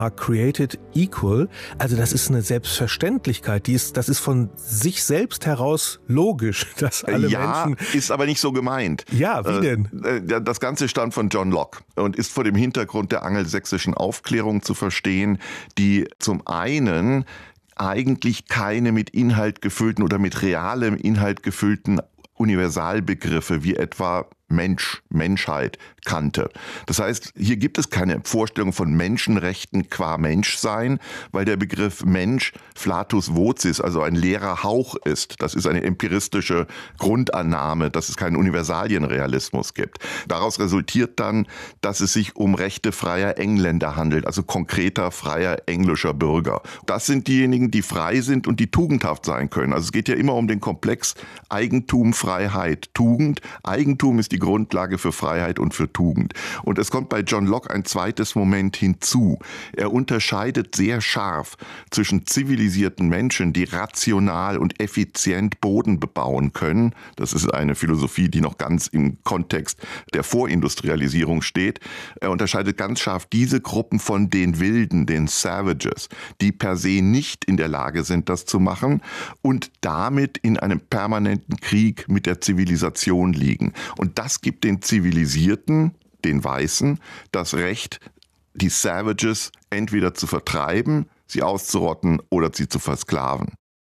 are created equal. Also das ist eine Selbstverständlichkeit. Das ist von sich selbst heraus logisch, dass alle Menschen... Ja, ist aber nicht so gemeint. Ja, wie denn? Das Ganze stammt von John Locke und ist vor dem Hintergrund der angelsächsischen Aufklärung zu verstehen, die zum einen eigentlich keine mit Inhalt gefüllten oder mit realem Inhalt gefüllten Universalbegriffe wie etwa Mensch, Menschheit kannte. Das heißt, hier gibt es keine Vorstellung von Menschenrechten qua Menschsein, weil der Begriff Mensch flatus vocis, also ein leerer Hauch ist. Das ist eine empiristische Grundannahme, dass es keinen Universalienrealismus gibt. Daraus resultiert dann, dass es sich um Rechte freier Engländer handelt, also konkreter freier englischer Bürger. Das sind diejenigen, die frei sind und die tugendhaft sein können. Also es geht ja immer um den Komplex Eigentum, Freiheit, Tugend. Eigentum ist die Grundlage für Freiheit und für Tugend. Und es kommt bei John Locke ein zweites Moment hinzu. Er unterscheidet sehr scharf zwischen zivilisierten Menschen, die rational und effizient Boden bebauen können. Das ist eine Philosophie, die noch ganz im Kontext der Vorindustrialisierung steht. Er unterscheidet ganz scharf diese Gruppen von den Wilden, den Savages, die per se nicht in der Lage sind, das zu machen und damit in einem permanenten Krieg mit der Zivilisation liegen. Und das gibt den Zivilisierten, den Weißen, das Recht, die Savages entweder zu vertreiben, sie auszurotten oder sie zu versklaven.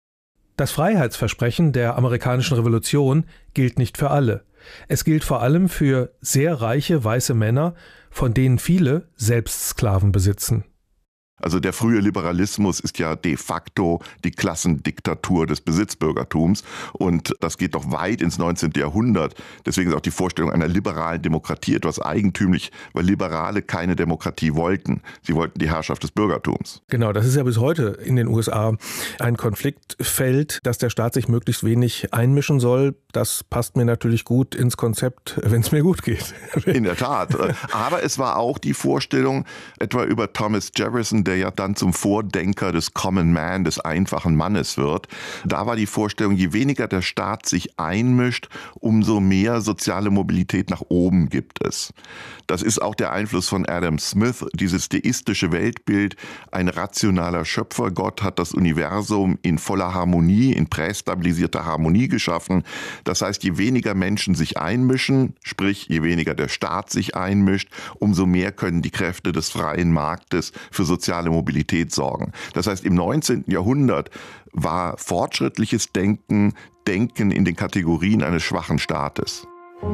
Das Freiheitsversprechen der amerikanischen Revolution gilt nicht für alle. Es gilt vor allem für sehr reiche weiße Männer, von denen viele selbst Sklaven besitzen. Also der frühe Liberalismus ist ja de facto die Klassendiktatur des Besitzbürgertums und das geht doch weit ins 19. Jahrhundert. Deswegen ist auch die Vorstellung einer liberalen Demokratie etwas eigentümlich, weil Liberale keine Demokratie wollten. Sie wollten die Herrschaft des Bürgertums. Genau, das ist ja bis heute in den USA ein Konfliktfeld, dass der Staat sich möglichst wenig einmischen soll. Das passt mir natürlich gut ins Konzept, wenn es mir gut geht. In der Tat. Aber es war auch die Vorstellung, etwa über Thomas Jefferson, der ja dann zum Vordenker des Common Man, des einfachen Mannes wird. Da war die Vorstellung, je weniger der Staat sich einmischt, umso mehr soziale Mobilität nach oben gibt es. Das ist auch der Einfluss von Adam Smith, dieses deistische Weltbild. Ein rationaler Schöpfergott hat das Universum in voller Harmonie, in prästabilisierter Harmonie geschaffen. Das heißt, je weniger Menschen sich einmischen, sprich je weniger der Staat sich einmischt, umso mehr können die Kräfte des freien Marktes für soziale Mobilität sorgen. Das heißt, im 19. Jahrhundert war fortschrittliches Denken in den Kategorien eines schwachen Staates.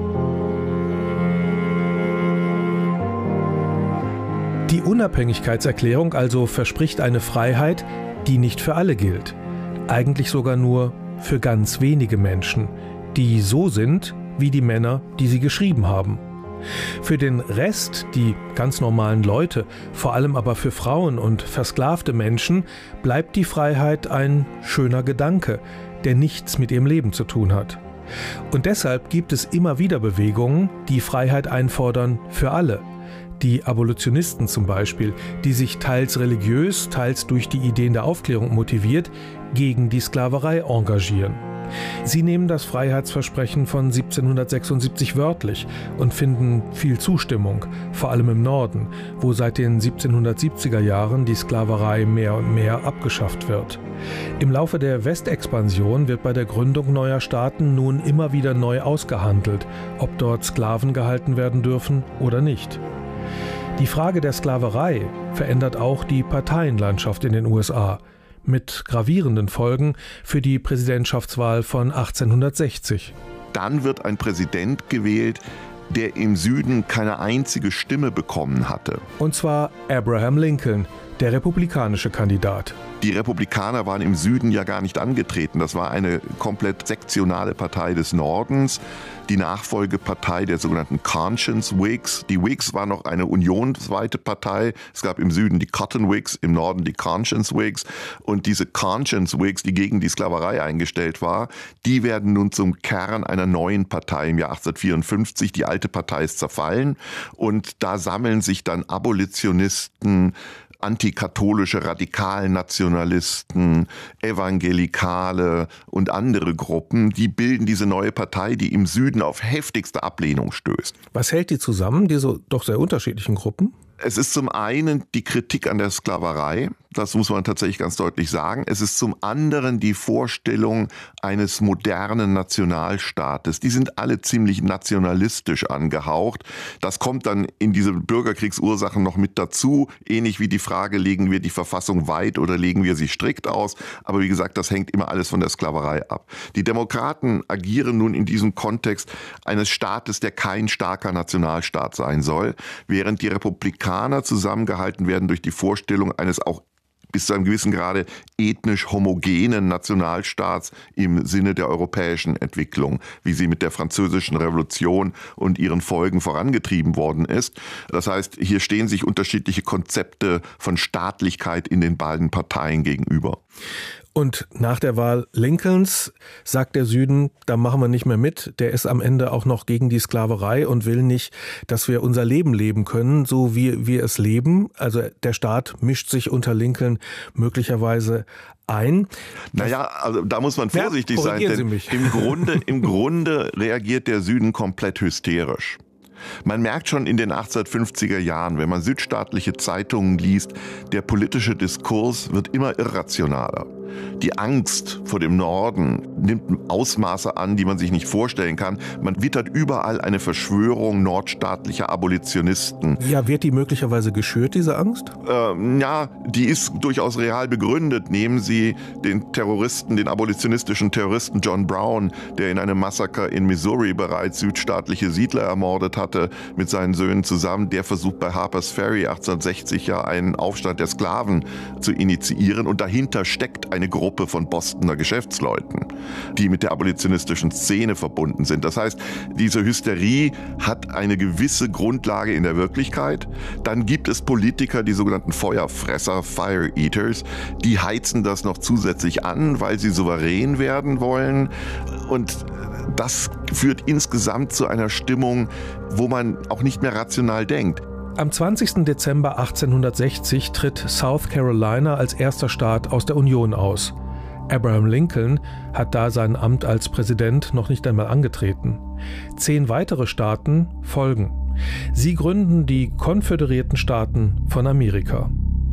Die Unabhängigkeitserklärung also verspricht eine Freiheit, die nicht für alle gilt. Eigentlich sogar nur für ganz wenige Menschen, die so sind wie die Männer, die sie geschrieben haben. Für den Rest, die ganz normalen Leute, vor allem aber für Frauen und versklavte Menschen, bleibt die Freiheit ein schöner Gedanke, der nichts mit ihrem Leben zu tun hat. Und deshalb gibt es immer wieder Bewegungen, die Freiheit einfordern für alle. Die Abolitionisten zum Beispiel, die sich teils religiös, teils durch die Ideen der Aufklärung motiviert, gegen die Sklaverei engagieren. Sie nehmen das Freiheitsversprechen von 1776 wörtlich und finden viel Zustimmung, vor allem im Norden, wo seit den 1770er Jahren die Sklaverei mehr und mehr abgeschafft wird. Im Laufe der Westexpansion wird bei der Gründung neuer Staaten nun immer wieder neu ausgehandelt, ob dort Sklaven gehalten werden dürfen oder nicht. Die Frage der Sklaverei verändert auch die Parteienlandschaft in den USA, mit gravierenden Folgen für die Präsidentschaftswahl von 1860. Dann wird ein Präsident gewählt, der im Süden keine einzige Stimme bekommen hatte. Und zwar Abraham Lincoln, der republikanische Kandidat. Die Republikaner waren im Süden ja gar nicht angetreten. Das war eine komplett sektionale Partei des Nordens, die Nachfolgepartei der sogenannten Conscience Whigs. Die Whigs war noch eine unionsweite Partei. Es gab im Süden die Cotton Whigs, im Norden die Conscience Whigs. Und diese Conscience Whigs, die gegen die Sklaverei eingestellt war, die werden nun zum Kern einer neuen Partei im Jahr 1854. Die alte Partei ist zerfallen und da sammeln sich dann Abolitionisten, antikatholische Radikalnationalisten, Evangelikale und andere Gruppen, die bilden diese neue Partei, die im Süden auf heftigste Ablehnung stößt. Was hält die zusammen, diese doch sehr unterschiedlichen Gruppen? Es ist zum einen die Kritik an der Sklaverei, das muss man tatsächlich ganz deutlich sagen. Es ist zum anderen die Vorstellung eines modernen Nationalstaates. Die sind alle ziemlich nationalistisch angehaucht. Das kommt dann in diese Bürgerkriegsursachen noch mit dazu, ähnlich wie die Frage, legen wir die Verfassung weit oder legen wir sie strikt aus. Aber wie gesagt, das hängt immer alles von der Sklaverei ab. Die Demokraten agieren nun in diesem Kontext eines Staates, der kein starker Nationalstaat sein soll, während die Republikaner zusammengehalten werden durch die Vorstellung eines auch bis zu einem gewissen Grade ethnisch homogenen Nationalstaats im Sinne der europäischen Entwicklung, wie sie mit der Französischen Revolution und ihren Folgen vorangetrieben worden ist. Das heißt, hier stehen sich unterschiedliche Konzepte von Staatlichkeit in den beiden Parteien gegenüber. Und nach der Wahl Lincolns sagt der Süden, da machen wir nicht mehr mit. Der ist am Ende auch noch gegen die Sklaverei und will nicht, dass wir unser Leben leben können, so wie wir es leben. Also der Staat mischt sich unter Lincoln möglicherweise ein. Naja, also da muss man vorsichtig sein, denn im Grunde reagiert der Süden komplett hysterisch. Man merkt schon in den 1850er Jahren, wenn man südstaatliche Zeitungen liest, der politische Diskurs wird immer irrationaler. Die Angst vor dem Norden nimmt Ausmaße an, die man sich nicht vorstellen kann. Man wittert überall eine Verschwörung nordstaatlicher Abolitionisten. Ja, wird die möglicherweise geschürt, diese Angst? Ja, die ist durchaus real begründet. Nehmen Sie den Terroristen, den abolitionistischen Terroristen John Brown, der in einem Massaker in Missouri bereits südstaatliche Siedler ermordet hatte, mit seinen Söhnen zusammen. Der versucht bei Harper's Ferry 1860 ja einen Aufstand der Sklaven zu initiieren. Und dahinter steckt eine Gruppe von Bostoner Geschäftsleuten, die mit der abolitionistischen Szene verbunden sind. Das heißt, diese Hysterie hat eine gewisse Grundlage in der Wirklichkeit. Dann gibt es Politiker, die sogenannten Feuerfresser, Fire Eaters, die heizen das noch zusätzlich an, weil sie souverän werden wollen. Und das führt insgesamt zu einer Stimmung, wo man auch nicht mehr rational denkt. Am 20. Dezember 1860 tritt South Carolina als erster Staat aus der Union aus. Abraham Lincoln hat da sein Amt als Präsident noch nicht einmal angetreten. 10 weitere Staaten folgen. Sie gründen die Konföderierten Staaten von Amerika.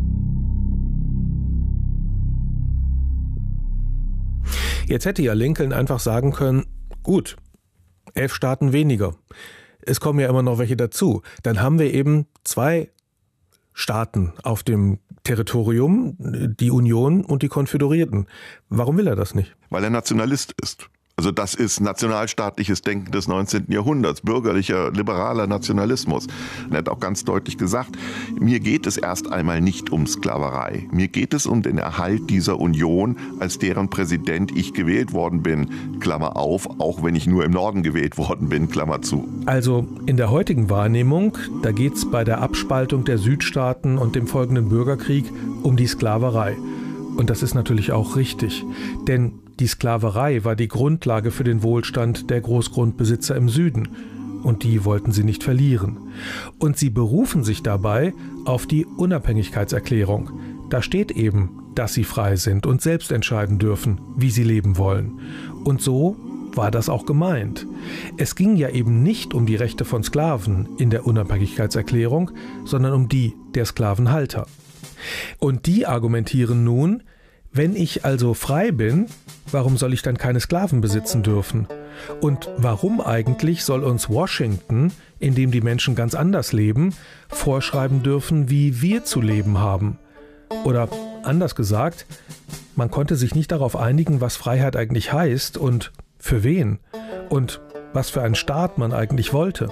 Jetzt hätte ja Lincoln einfach sagen können, gut, 11 Staaten weniger. Es kommen ja immer noch welche dazu. Dann haben wir eben 2 Staaten auf dem Territorium, die Union und die Konföderierten. Warum will er das nicht? Weil er Nationalist ist. Also das ist nationalstaatliches Denken des 19. Jahrhunderts, bürgerlicher, liberaler Nationalismus. Und er hat auch ganz deutlich gesagt, mir geht es erst einmal nicht um Sklaverei. Mir geht es um den Erhalt dieser Union, als deren Präsident ich gewählt worden bin, Klammer auf, auch wenn ich nur im Norden gewählt worden bin, Klammer zu. Also in der heutigen Wahrnehmung, da geht es bei der Abspaltung der Südstaaten und dem folgenden Bürgerkrieg um die Sklaverei. Und das ist natürlich auch richtig, denn die Sklaverei war die Grundlage für den Wohlstand der Großgrundbesitzer im Süden. Und die wollten sie nicht verlieren. Und sie berufen sich dabei auf die Unabhängigkeitserklärung. Da steht eben, dass sie frei sind und selbst entscheiden dürfen, wie sie leben wollen. Und so war das auch gemeint. Es ging ja eben nicht um die Rechte von Sklaven in der Unabhängigkeitserklärung, sondern um die der Sklavenhalter. Und die argumentieren nun, wenn ich also frei bin, warum soll ich dann keine Sklaven besitzen dürfen? Und warum eigentlich soll uns Washington, in dem die Menschen ganz anders leben, vorschreiben dürfen, wie wir zu leben haben? Oder anders gesagt, man konnte sich nicht darauf einigen, was Freiheit eigentlich heißt und für wen und was für einen Staat man eigentlich wollte.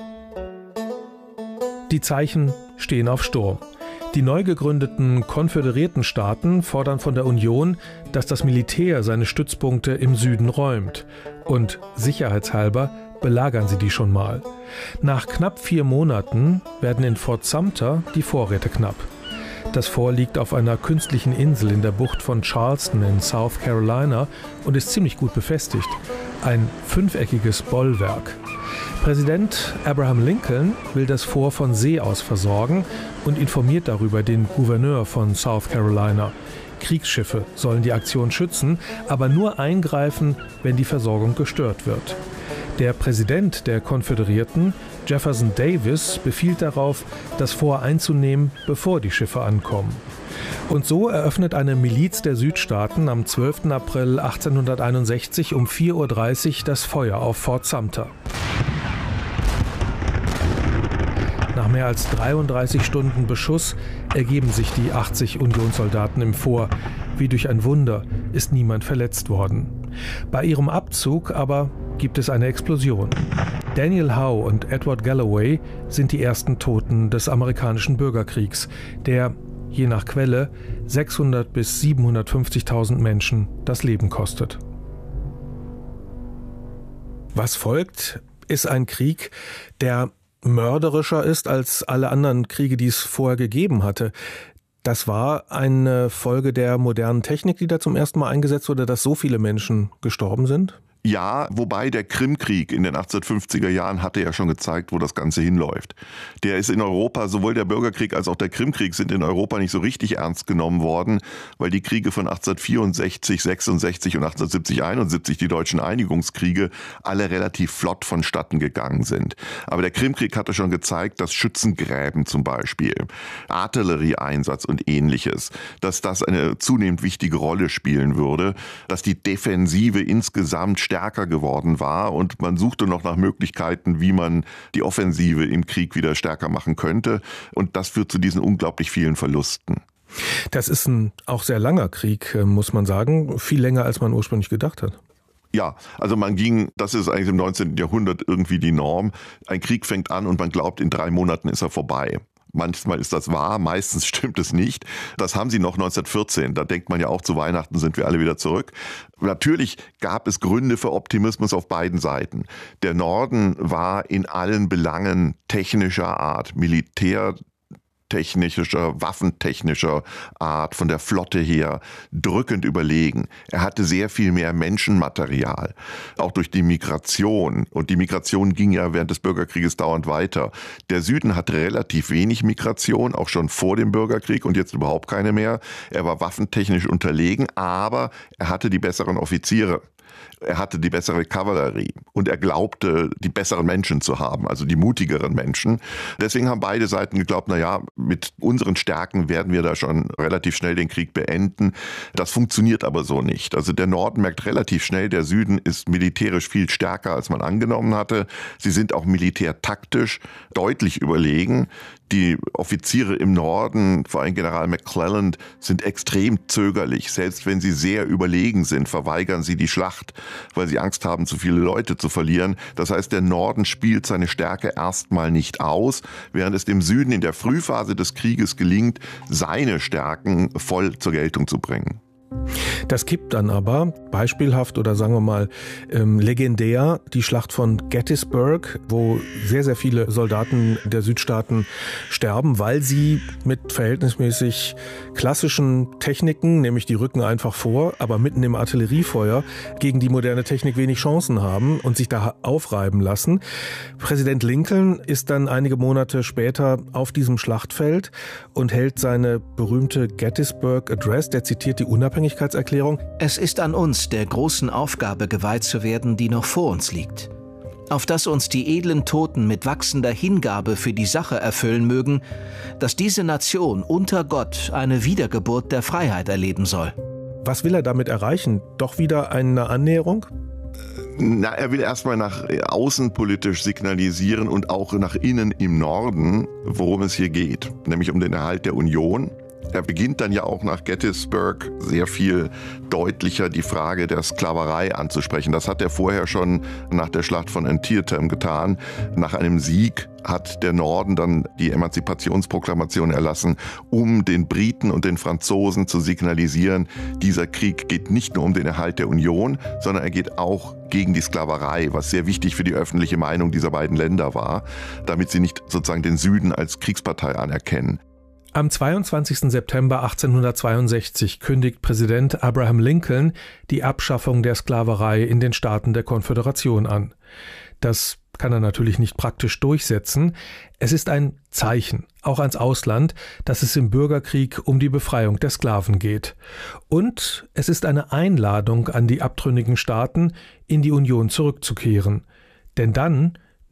Die Zeichen stehen auf Sturm. Die neu gegründeten konföderierten Staaten fordern von der Union, dass das Militär seine Stützpunkte im Süden räumt. Und sicherheitshalber belagern sie die schon mal. Nach knapp 4 Monaten werden in Fort Sumter die Vorräte knapp. Das Fort liegt auf einer künstlichen Insel in der Bucht von Charleston in South Carolina und ist ziemlich gut befestigt. Ein 5-eckiges Bollwerk. Präsident Abraham Lincoln will das Fort von See aus versorgen und informiert darüber den Gouverneur von South Carolina. Kriegsschiffe sollen die Aktion schützen, aber nur eingreifen, wenn die Versorgung gestört wird. Der Präsident der Konföderierten Jefferson Davis befiehlt darauf, das Fort einzunehmen, bevor die Schiffe ankommen. Und so eröffnet eine Miliz der Südstaaten am 12. April 1861 um 4:30 Uhr das Feuer auf Fort Sumter. Nach mehr als 33 Stunden Beschuss ergeben sich die 80 Unionssoldaten im Fort. Wie durch ein Wunder ist niemand verletzt worden. Bei ihrem Abzug aber gibt es eine Explosion. Daniel Howe und Edward Galloway sind die ersten Toten des amerikanischen Bürgerkriegs, der, je nach Quelle, 600.000 bis 750.000 Menschen das Leben kostet. Was folgt, ist ein Krieg, der mörderischer ist als alle anderen Kriege, die es vorher gegeben hatte. Das war eine Folge der modernen Technik, die da zum ersten Mal eingesetzt wurde, dass so viele Menschen gestorben sind? Ja, wobei der Krimkrieg in den 1850er Jahren hatte ja schon gezeigt, wo das Ganze hinläuft. Der ist in Europa, sowohl der Bürgerkrieg als auch der Krimkrieg sind in Europa nicht so richtig ernst genommen worden, weil die Kriege von 1864, 66 und 1870, 71, die deutschen Einigungskriege, alle relativ flott vonstatten gegangen sind. Aber der Krimkrieg hatte schon gezeigt, dass Schützengräben zum Beispiel, Artillerieeinsatz und Ähnliches, dass das eine zunehmend wichtige Rolle spielen würde, dass die Defensive insgesamt stärker geworden war und man suchte noch nach Möglichkeiten, wie man die Offensive im Krieg wieder stärker machen könnte. Und das führt zu diesen unglaublich vielen Verlusten. Das ist ein auch sehr langer Krieg, muss man sagen. Viel länger, als man ursprünglich gedacht hat. Ja, also das ist eigentlich im 19. Jahrhundert irgendwie die Norm. Ein Krieg fängt an und man glaubt, in 3 Monaten ist er vorbei. Manchmal ist das wahr, meistens stimmt es nicht. Das haben sie noch 1914. Da denkt man ja auch, zu Weihnachten sind wir alle wieder zurück. Natürlich gab es Gründe für Optimismus auf beiden Seiten. Der Norden war in allen Belangen technischer Art, militärtechnischer, waffentechnischer Art, von der Flotte her, drückend überlegen. Er hatte sehr viel mehr Menschenmaterial, auch durch die Migration. Und die Migration ging ja während des Bürgerkrieges dauernd weiter. Der Süden hatte relativ wenig Migration, auch schon vor dem Bürgerkrieg und jetzt überhaupt keine mehr. Er war waffentechnisch unterlegen, aber er hatte die besseren Offiziere. Er hatte die bessere Kavallerie und er glaubte, die besseren Menschen zu haben, also die mutigeren Menschen. Deswegen haben beide Seiten geglaubt, mit unseren Stärken werden wir da schon relativ schnell den Krieg beenden. Das funktioniert aber so nicht. Also der Norden merkt relativ schnell, der Süden ist militärisch viel stärker, als man angenommen hatte. Sie sind auch militärtaktisch deutlich überlegen. Die Offiziere im Norden, vor allem General McClellan, sind extrem zögerlich. Selbst wenn sie sehr überlegen sind, verweigern sie die Schlacht, weil sie Angst haben, zu viele Leute zu verlieren. Das heißt, der Norden spielt seine Stärke erstmal nicht aus, während es dem Süden in der Frühphase des Krieges gelingt, seine Stärken voll zur Geltung zu bringen. Das kippt dann aber, beispielhaft oder sagen wir mal legendär, die Schlacht von Gettysburg, wo sehr, sehr viele Soldaten der Südstaaten sterben, weil sie mit verhältnismäßig klassischen Techniken, nämlich die rücken einfach vor, aber mitten im Artilleriefeuer gegen die moderne Technik wenig Chancen haben und sich da aufreiben lassen. Präsident Lincoln ist dann einige Monate später auf diesem Schlachtfeld und hält seine berühmte Gettysburg Address, der zitiert die Unabhängigkeitserklärung. Es ist an uns, der großen Aufgabe geweiht zu werden, die noch vor uns liegt. Auf dass uns die edlen Toten mit wachsender Hingabe für die Sache erfüllen mögen, dass diese Nation unter Gott eine Wiedergeburt der Freiheit erleben soll. Was will er damit erreichen? Doch wieder eine Annäherung? Er will erstmal nach außenpolitisch signalisieren und auch nach innen im Norden, worum es hier geht, nämlich um den Erhalt der Union. Er beginnt dann ja auch nach Gettysburg sehr viel deutlicher die Frage der Sklaverei anzusprechen. Das hat er vorher schon nach der Schlacht von Antietam getan. Nach einem Sieg hat der Norden dann die Emanzipationsproklamation erlassen, um den Briten und den Franzosen zu signalisieren, dieser Krieg geht nicht nur um den Erhalt der Union, sondern er geht auch gegen die Sklaverei, was sehr wichtig für die öffentliche Meinung dieser beiden Länder war, damit sie nicht sozusagen den Süden als Kriegspartei anerkennen. Am 22. September 1862 kündigt Präsident Abraham Lincoln die Abschaffung der Sklaverei in den Staaten der Konföderation an. Das kann er natürlich nicht praktisch durchsetzen. Es ist ein Zeichen, auch ans Ausland, dass es im Bürgerkrieg um die Befreiung der Sklaven geht. Und es ist eine Einladung an die abtrünnigen Staaten, in die Union zurückzukehren. Denn dann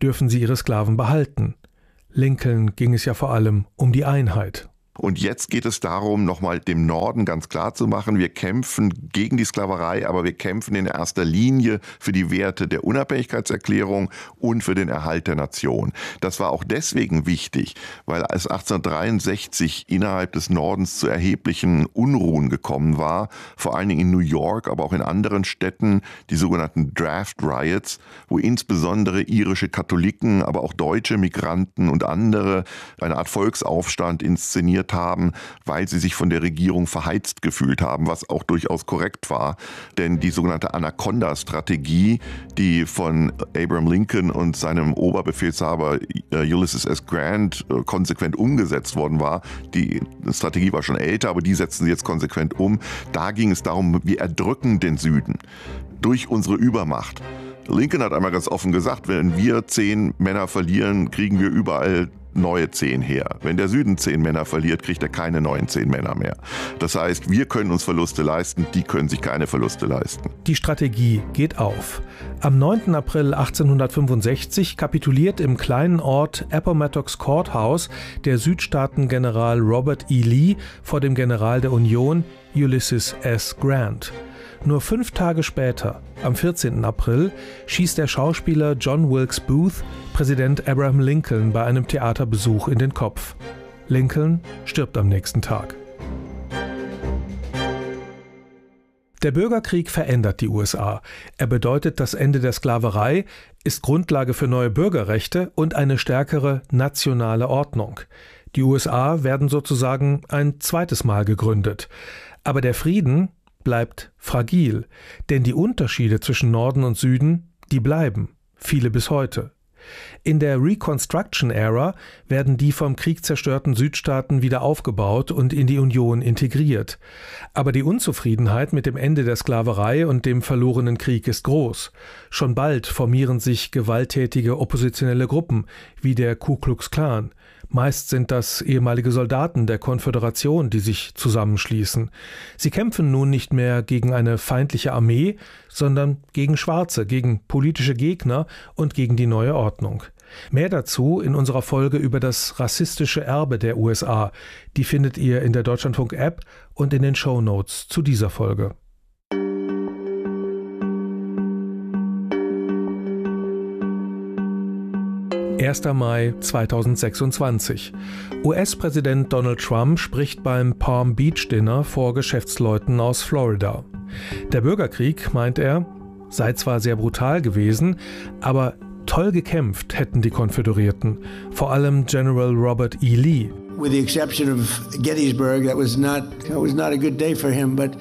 dürfen sie ihre Sklaven behalten. Lincoln ging es ja vor allem um die Einheit. Und jetzt geht es darum, nochmal dem Norden ganz klar zu machen, wir kämpfen gegen die Sklaverei, aber wir kämpfen in erster Linie für die Werte der Unabhängigkeitserklärung und für den Erhalt der Nation. Das war auch deswegen wichtig, weil es 1863 innerhalb des Nordens zu erheblichen Unruhen gekommen war, vor allen Dingen in New York, aber auch in anderen Städten, die sogenannten Draft Riots, wo insbesondere irische Katholiken, aber auch deutsche Migranten und andere eine Art Volksaufstand inszeniert haben, weil sie sich von der Regierung verheizt gefühlt haben, was auch durchaus korrekt war. Denn die sogenannte Anaconda-Strategie, die von Abraham Lincoln und seinem Oberbefehlshaber Ulysses S. Grant konsequent umgesetzt worden war, die Strategie war schon älter, aber die setzen sie jetzt konsequent um. Da ging es darum, wir erdrücken den Süden durch unsere Übermacht. Lincoln hat einmal ganz offen gesagt, wenn wir 10 Männer verlieren, kriegen wir überall neue 10 her. Wenn der Süden 10 Männer verliert, kriegt er keine neuen 10 Männer mehr. Das heißt, wir können uns Verluste leisten, die können sich keine Verluste leisten. Die Strategie geht auf. Am 9. April 1865 kapituliert im kleinen Ort Appomattox Courthouse der Südstaatengeneral Robert E. Lee vor dem General der Union Ulysses S. Grant. Nur 5 Tage später, am 14. April, schießt der Schauspieler John Wilkes Booth Präsident Abraham Lincoln bei einem Theaterbesuch in den Kopf. Lincoln stirbt am nächsten Tag. Der Bürgerkrieg verändert die USA. Er bedeutet das Ende der Sklaverei, ist Grundlage für neue Bürgerrechte und eine stärkere nationale Ordnung. Die USA werden sozusagen ein zweites Mal gegründet. Aber der Frieden bleibt fragil, denn die Unterschiede zwischen Norden und Süden, die bleiben, viele bis heute. In der Reconstruction-Ära werden die vom Krieg zerstörten Südstaaten wieder aufgebaut und in die Union integriert. Aber die Unzufriedenheit mit dem Ende der Sklaverei und dem verlorenen Krieg ist groß. Schon bald formieren sich gewalttätige oppositionelle Gruppen, wie der Ku Klux Klan. Meist sind das ehemalige Soldaten der Konföderation, die sich zusammenschließen. Sie kämpfen nun nicht mehr gegen eine feindliche Armee, sondern gegen Schwarze, gegen politische Gegner und gegen die neue Ordnung. Mehr dazu in unserer Folge über das rassistische Erbe der USA. Die findet ihr in der Deutschlandfunk-App und in den Shownotes zu dieser Folge. 1. Mai 2026. US-Präsident Donald Trump spricht beim Palm Beach Dinner vor Geschäftsleuten aus Florida. Der Bürgerkrieg, meint er, sei zwar sehr brutal gewesen, aber toll gekämpft hätten die Konföderierten, vor allem General Robert E. Lee. With the exception of Gettysburg, that was not a good day for him, but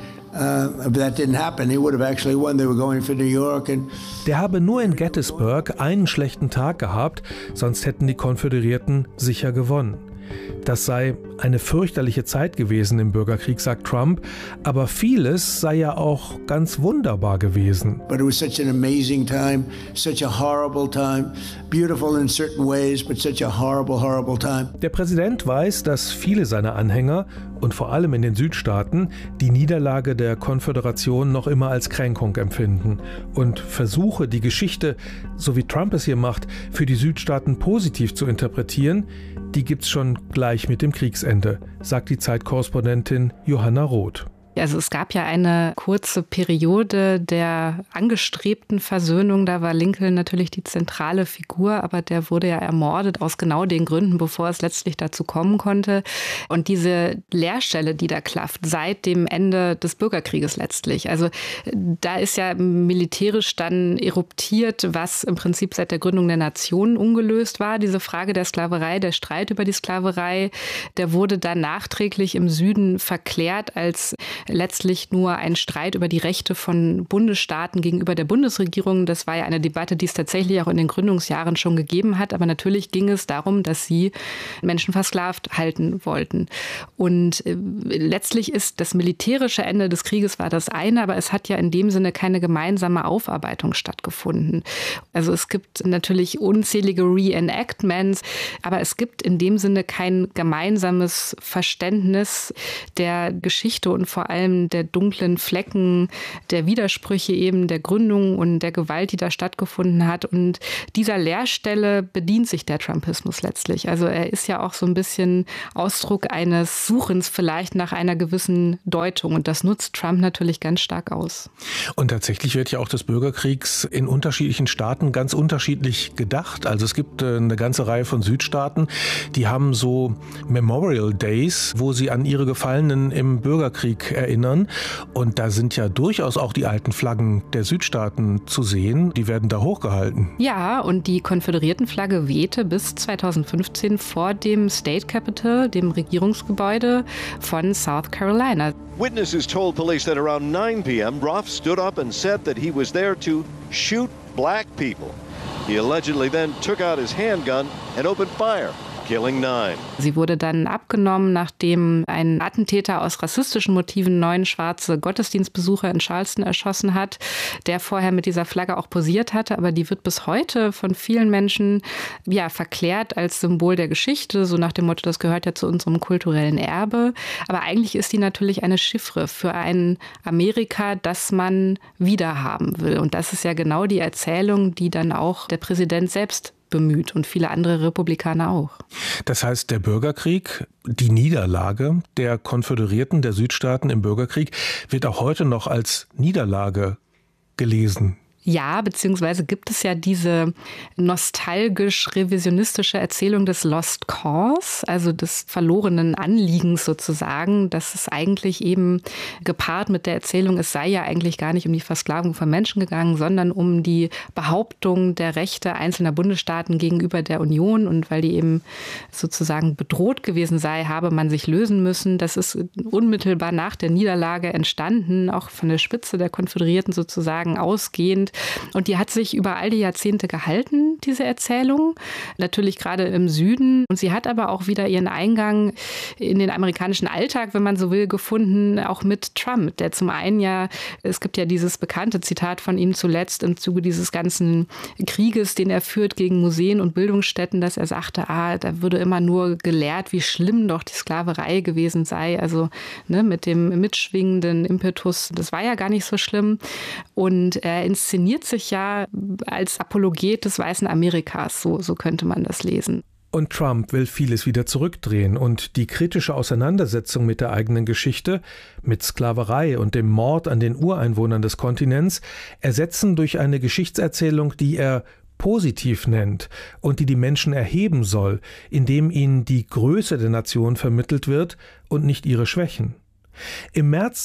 that didn't happen. He would have actually won. They were going for New York Der habe nur in Gettysburg einen schlechten Tag gehabt, sonst hätten die Konföderierten sicher gewonnen. Das sei eine fürchterliche Zeit gewesen im Bürgerkrieg, sagt Trump, aber vieles sei ja auch ganz wunderbar gewesen. But it was such an amazing time, such a horrible time, beautiful in certain ways, but such a horrible, horrible time. Der Präsident weiß, dass viele seiner Anhänger und vor allem in den Südstaaten die Niederlage der Konföderation noch immer als Kränkung empfinden und versuche, die Geschichte, so wie Trump es hier macht, für die Südstaaten positiv zu interpretieren, die gibt's schon gleich mit dem Kriegsende, sagt die Zeitkorrespondentin Johanna Roth. Also es gab ja eine kurze Periode der angestrebten Versöhnung. Da war Lincoln natürlich die zentrale Figur, aber der wurde ja ermordet aus genau den Gründen, bevor es letztlich dazu kommen konnte. Und diese Leerstelle, die da klafft, seit dem Ende des Bürgerkrieges letztlich. Also da ist ja militärisch dann eruptiert, was im Prinzip seit der Gründung der Nation ungelöst war. Diese Frage der Sklaverei, der Streit über die Sklaverei, der wurde dann nachträglich im Süden verklärt als letztlich nur ein Streit über die Rechte von Bundesstaaten gegenüber der Bundesregierung. Das war ja eine Debatte, die es tatsächlich auch in den Gründungsjahren schon gegeben hat. Aber natürlich ging es darum, dass sie Menschen versklavt halten wollten. Und letztlich ist das militärische Ende des Krieges war das eine, aber es hat ja in dem Sinne keine gemeinsame Aufarbeitung stattgefunden. Also es gibt natürlich unzählige Reenactments, aber es gibt in dem Sinne kein gemeinsames Verständnis der Geschichte und vor allem der dunklen Flecken, der Widersprüche eben der Gründung und der Gewalt, die da stattgefunden hat. Und dieser Leerstelle bedient sich der Trumpismus letztlich. Also er ist ja auch so ein bisschen Ausdruck eines Suchens vielleicht nach einer gewissen Deutung. Und das nutzt Trump natürlich ganz stark aus. Und tatsächlich wird ja auch des Bürgerkriegs in unterschiedlichen Staaten ganz unterschiedlich gedacht. Also es gibt eine ganze Reihe von Südstaaten, die haben so Memorial Days, wo sie an ihre Gefallenen im Bürgerkrieg erinnern. Und da sind ja durchaus auch die alten Flaggen der Südstaaten zu sehen. Die werden da hochgehalten. Ja, und die Konföderiertenflagge wehte bis 2015 vor dem State Capitol, dem Regierungsgebäude von South Carolina. Witnesses told police that around 9 p.m. Roth stood up and said that he was there to shoot black people. He allegedly then took out his handgun and opened fire. Sie wurde dann abgenommen, nachdem ein Attentäter aus rassistischen Motiven 9 schwarze Gottesdienstbesucher in Charleston erschossen hat, der vorher mit dieser Flagge auch posiert hatte. Aber die wird bis heute von vielen Menschen verklärt als Symbol der Geschichte, so nach dem Motto, das gehört ja zu unserem kulturellen Erbe. Aber eigentlich ist die natürlich eine Chiffre für ein Amerika, das man wiederhaben will. Und das ist ja genau die Erzählung, die dann auch der Präsident selbst bemüht und viele andere Republikaner auch. Das heißt, der Bürgerkrieg, die Niederlage der Konföderierten, der Südstaaten im Bürgerkrieg, wird auch heute noch als Niederlage gelesen. Ja, beziehungsweise gibt es ja diese nostalgisch-revisionistische Erzählung des Lost Cause, also des verlorenen Anliegens sozusagen. Das ist eigentlich eben gepaart mit der Erzählung, es sei ja eigentlich gar nicht um die Versklavung von Menschen gegangen, sondern um die Behauptung der Rechte einzelner Bundesstaaten gegenüber der Union. Und weil die eben sozusagen bedroht gewesen sei, habe man sich lösen müssen. Das ist unmittelbar nach der Niederlage entstanden, auch von der Spitze der Konföderierten sozusagen ausgehend. Und die hat sich über all die Jahrzehnte gehalten, diese Erzählung. Natürlich gerade im Süden. Und sie hat aber auch wieder ihren Eingang in den amerikanischen Alltag, wenn man so will, gefunden, auch mit Trump. Der zum einen es gibt ja dieses bekannte Zitat von ihm zuletzt im Zuge dieses ganzen Krieges, den er führt gegen Museen und Bildungsstätten, dass er sagte, da würde immer nur gelehrt, wie schlimm doch die Sklaverei gewesen sei. Also mit dem mitschwingenden Impetus, das war ja gar nicht so schlimm. Und er inszeniert sich ja als Apologet des weißen Amerikas, so könnte man das lesen. Und Trump will vieles wieder zurückdrehen und die kritische Auseinandersetzung mit der eigenen Geschichte, mit Sklaverei und dem Mord an den Ureinwohnern des Kontinents ersetzen durch eine Geschichtserzählung, die er positiv nennt und die Menschen erheben soll, indem ihnen die Größe der Nation vermittelt wird und nicht ihre Schwächen. Im März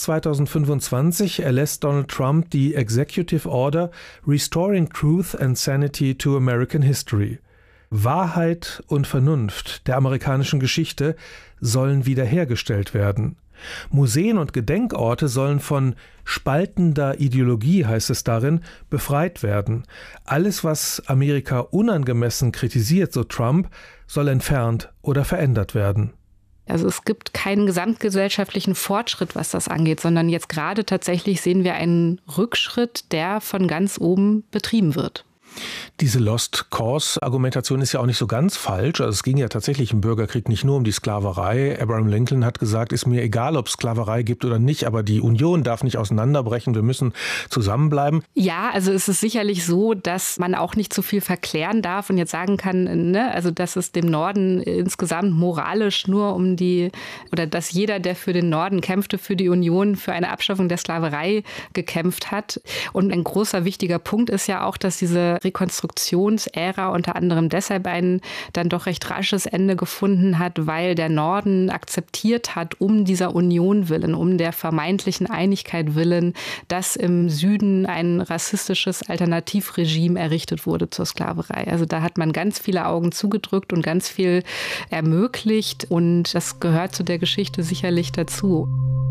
2025 erlässt Donald Trump die Executive Order Restoring Truth and Sanity to American History. Wahrheit und Vernunft der amerikanischen Geschichte sollen wiederhergestellt werden. Museen und Gedenkorte sollen von spaltender Ideologie, heißt es darin, befreit werden. Alles, was Amerika unangemessen kritisiert, so Trump, soll entfernt oder verändert werden. Also es gibt keinen gesamtgesellschaftlichen Fortschritt, was das angeht, sondern jetzt gerade tatsächlich sehen wir einen Rückschritt, der von ganz oben betrieben wird. Diese Lost-Cause-Argumentation ist ja auch nicht so ganz falsch. Also es ging ja tatsächlich im Bürgerkrieg nicht nur um die Sklaverei. Abraham Lincoln hat gesagt, ist mir egal, ob es Sklaverei gibt oder nicht, aber die Union darf nicht auseinanderbrechen, wir müssen zusammenbleiben. Ja, also es ist sicherlich so, dass man auch nicht zu viel verklären darf und jetzt sagen kann, also dass es dem Norden insgesamt moralisch nur oder dass jeder, der für den Norden kämpfte, für die Union, für eine Abschaffung der Sklaverei gekämpft hat. Und ein großer wichtiger Punkt ist ja auch, dass diese Rekonstruktionsära unter anderem deshalb ein dann doch recht rasches Ende gefunden hat, weil der Norden akzeptiert hat, um dieser Union willen, um der vermeintlichen Einigkeit willen, dass im Süden ein rassistisches Alternativregime errichtet wurde zur Sklaverei. Also da hat man ganz viele Augen zugedrückt und ganz viel ermöglicht und das gehört zu der Geschichte sicherlich dazu.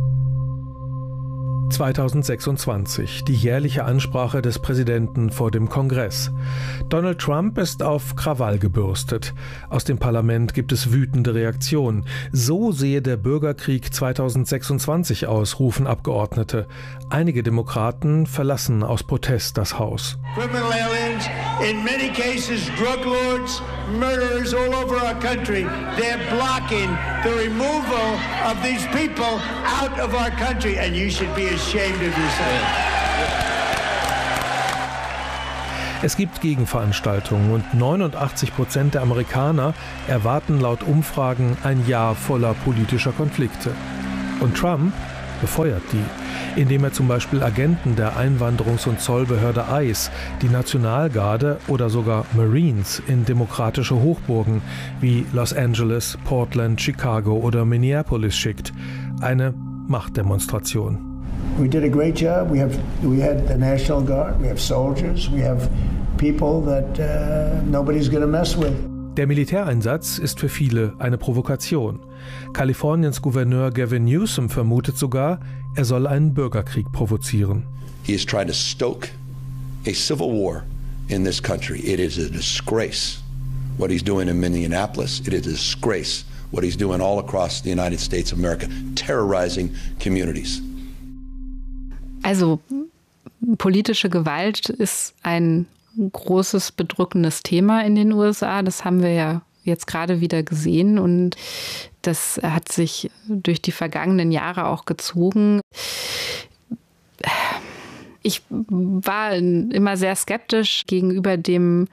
2026, die jährliche Ansprache des Präsidenten vor dem Kongress. Donald Trump ist auf Krawall gebürstet. Aus dem Parlament gibt es wütende Reaktionen. So sehe der Bürgerkrieg 2026 aus, rufen Abgeordnete. Einige Demokraten verlassen aus Protest das Haus. Criminal aliens in many cases drug lords, murderers all over our country. They're blocking the removal of these people out of our country, and you should be ashamed of yourself. Es gibt Gegenveranstaltungen und 89% der Amerikaner erwarten laut Umfragen ein Jahr voller politischer Konflikte. Und Trump befeuert die, indem er zum Beispiel Agenten der Einwanderungs- und Zollbehörde ICE, die Nationalgarde oder sogar Marines in demokratische Hochburgen wie Los Angeles, Portland, Chicago oder Minneapolis schickt. Eine Machtdemonstration. We did a great job. We had the National Guard. We have soldiers. We have people that nobody's going to mess with. Der Militäreinsatz ist für viele eine Provokation. Kaliforniens Gouverneur Gavin Newsom vermutet sogar, er soll einen Bürgerkrieg provozieren. He is trying to stoke a civil war in this country. It is a disgrace what he's doing in Minneapolis. It is a disgrace what he's doing all across the United States of America, terrorizing communities. Also politische Gewalt ist ein großes, bedrückendes Thema in den USA. Das haben wir ja jetzt gerade wieder gesehen und das hat sich durch die vergangenen Jahre auch gezogen. Ich war immer sehr skeptisch gegenüber dem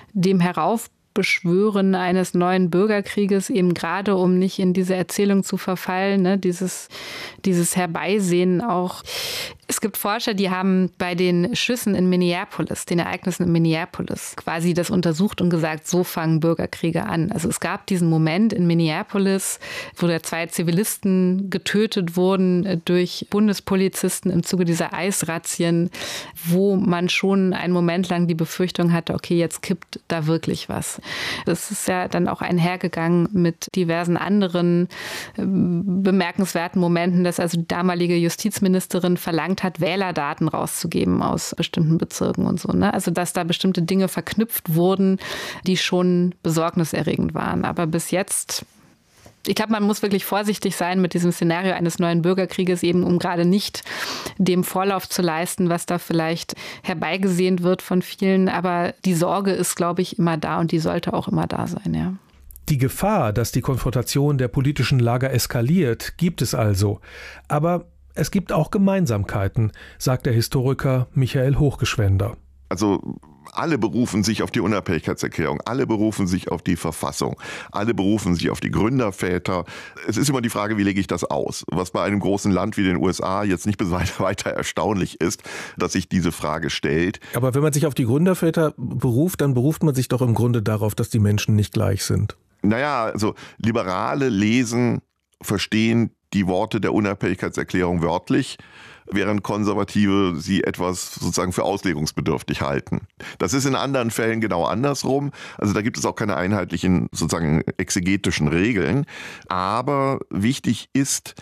Heraufbeschwören eines neuen Bürgerkrieges, eben gerade um nicht in diese Erzählung zu verfallen, ne? Dieses Herbeisehen auch. Es gibt Forscher, die haben bei den Schüssen in Minneapolis, den Ereignissen in Minneapolis, quasi das untersucht und gesagt, so fangen Bürgerkriege an. Also es gab diesen Moment in Minneapolis, wo da 2 Zivilisten getötet wurden durch Bundespolizisten im Zuge dieser ICE-Razzien, wo man schon einen Moment lang die Befürchtung hatte, okay, jetzt kippt da wirklich was. Das ist ja dann auch einhergegangen mit diversen anderen bemerkenswerten Momenten, dass also die damalige Justizministerin verlangt hat, Wählerdaten rauszugeben aus bestimmten Bezirken und so. Ne? Also dass da bestimmte Dinge verknüpft wurden, die schon besorgniserregend waren. Aber bis jetzt, ich glaube, man muss wirklich vorsichtig sein mit diesem Szenario eines neuen Bürgerkrieges, eben um gerade nicht dem Vorlauf zu leisten, was da vielleicht herbeigesehnt wird von vielen. Aber die Sorge ist, glaube ich, immer da und die sollte auch immer da sein, ja. Die Gefahr, dass die Konfrontation der politischen Lager eskaliert, gibt es also. Aber es gibt auch Gemeinsamkeiten, sagt der Historiker Michael Hochgeschwender. Also alle berufen sich auf die Unabhängigkeitserklärung, alle berufen sich auf die Verfassung, alle berufen sich auf die Gründerväter. Es ist immer die Frage, wie lege ich das aus? Was bei einem großen Land wie den USA jetzt nicht weiter erstaunlich ist, dass sich diese Frage stellt. Aber wenn man sich auf die Gründerväter beruft, dann beruft man sich doch im Grunde darauf, dass die Menschen nicht gleich sind. Naja, also Liberale lesen, verstehen die Worte der Unabhängigkeitserklärung wörtlich, während Konservative sie etwas sozusagen für auslegungsbedürftig halten. Das ist in anderen Fällen genau andersrum. Also da gibt es auch keine einheitlichen sozusagen exegetischen Regeln. Aber wichtig ist,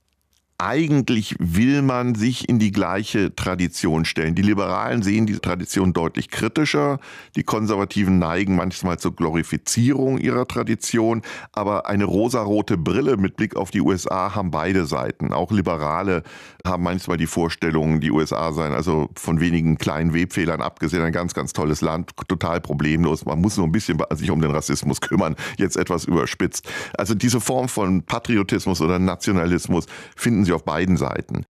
eigentlich will man sich in die gleiche Tradition stellen. Die Liberalen sehen diese Tradition deutlich kritischer. Die Konservativen neigen manchmal zur Glorifizierung ihrer Tradition. Aber eine rosarote Brille mit Blick auf die USA haben beide Seiten. Auch Liberale haben manchmal die Vorstellung, die USA seien also von wenigen kleinen Webfehlern abgesehen ein ganz, ganz tolles Land, total problemlos. Man muss nur ein bisschen sich um den Rassismus kümmern, jetzt etwas überspitzt. Also diese Form von Patriotismus oder Nationalismus finden Sie auf beiden Seiten.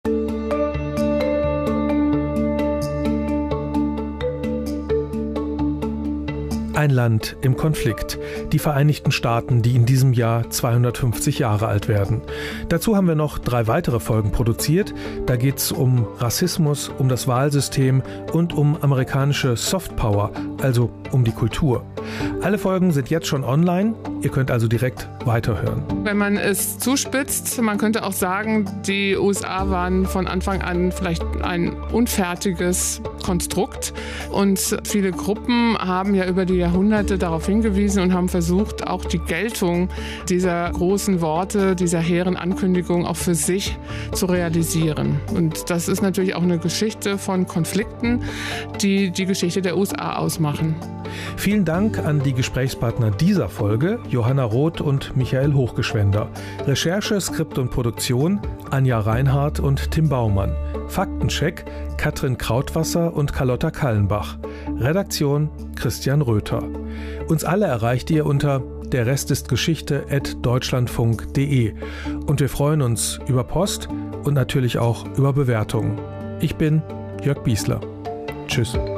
Ein Land im Konflikt. Die Vereinigten Staaten, die in diesem Jahr 250 Jahre alt werden. Dazu haben wir noch 3 weitere Folgen produziert. Da geht es um Rassismus, um das Wahlsystem und um amerikanische Softpower, also um die Kultur. Alle Folgen sind jetzt schon online. Ihr könnt also direkt weiterhören. Wenn man es zuspitzt, man könnte auch sagen, die USA waren von Anfang an vielleicht ein unfertiges Konstrukt. Und viele Gruppen haben ja über die Jahrhunderte darauf hingewiesen und haben versucht, auch die Geltung dieser großen Worte, dieser hehren Ankündigung auch für sich zu realisieren. Und das ist natürlich auch eine Geschichte von Konflikten, die die Geschichte der USA ausmachen. Vielen Dank an die Gesprächspartner dieser Folge, Johanna Roth und Michael Hochgeschwender. Recherche, Skript und Produktion, Anja Reinhardt und Tim Baumann. Faktencheck, Katrin Krautwasser und Carlotta Kallenbach. Redaktion Christian Röther. Uns alle erreicht ihr unter derrestistgeschichte@deutschlandfunk.de und wir freuen uns über Post und natürlich auch über Bewertungen. Ich bin Jörg Biesler. Tschüss.